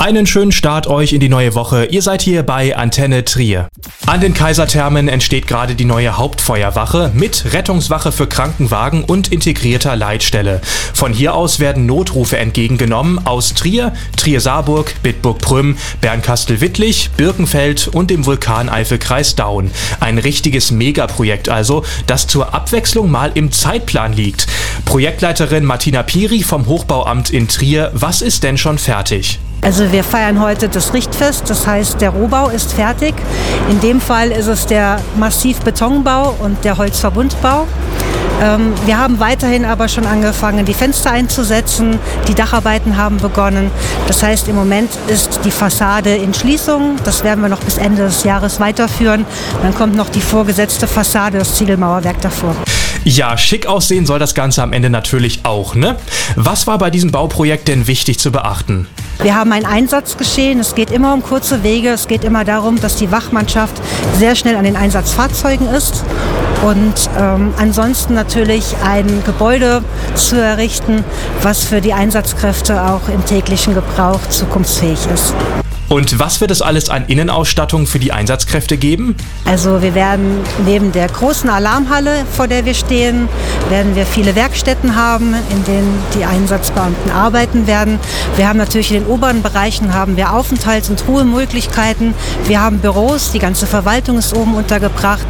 Einen schönen Start euch in die neue Woche. Ihr seid hier bei Antenne Trier. An den Kaiserthermen entsteht gerade die neue Hauptfeuerwache mit Rettungswache für Krankenwagen und integrierter Leitstelle. Von hier aus werden Notrufe entgegengenommen aus Trier, Trier-Saarburg, Bitburg-Prüm, Bernkastel-Wittlich, Birkenfeld und dem Vulkaneifelkreis Daun. Ein richtiges Megaprojekt also, das zur Abwechslung mal im Zeitplan liegt. Projektleiterin Martina Piri vom Hochbauamt in Trier, was ist denn schon fertig? Also wir feiern heute das Richtfest, das heißt der Rohbau ist fertig. In dem Fall ist es der Massivbetonbau und der Holzverbundbau. Wir haben weiterhin aber schon angefangen, die Fenster einzusetzen, die Dacharbeiten haben begonnen. Das heißt, im Moment ist die Fassade in Schließung, das werden wir noch bis Ende des Jahres weiterführen. Dann kommt noch die vorgesetzte Fassade, das Ziegelmauerwerk davor. Ja, schick aussehen soll das Ganze am Ende natürlich auch, ne? Was war bei diesem Bauprojekt denn wichtig zu beachten? Wir haben ein Einsatzgeschehen, es geht immer um kurze Wege, es geht immer darum, dass die Wachmannschaft sehr schnell an den Einsatzfahrzeugen ist und ansonsten natürlich ein Gebäude zu errichten, was für die Einsatzkräfte auch im täglichen Gebrauch zukunftsfähig ist. Und was wird es alles an Innenausstattung für die Einsatzkräfte geben? Also wir werden neben der großen Alarmhalle, vor der wir stehen, werden wir viele Werkstätten haben, in denen die Einsatzbeamten arbeiten werden. Wir haben natürlich in den oberen Bereichen haben wir Aufenthalts- und Ruhemöglichkeiten. Wir haben Büros, die ganze Verwaltung ist oben untergebracht.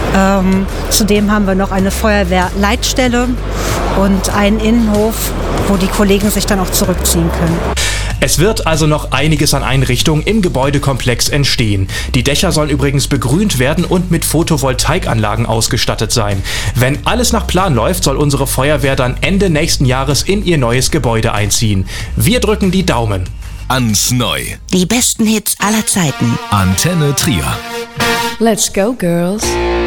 Zudem haben wir noch eine Feuerwehrleitstelle und einen Innenhof, wo die Kollegen sich dann auch zurückziehen können. Es wird also noch einiges an Einrichtungen im Gebäudekomplex entstehen. Die Dächer sollen übrigens begrünt werden und mit Photovoltaikanlagen ausgestattet sein. Wenn alles nach Plan läuft, soll unsere Feuerwehr dann Ende nächsten Jahres in ihr neues Gebäude einziehen. Wir drücken die Daumen. Ans Neu. Die besten Hits aller Zeiten. Antenne Trier. Let's go, girls.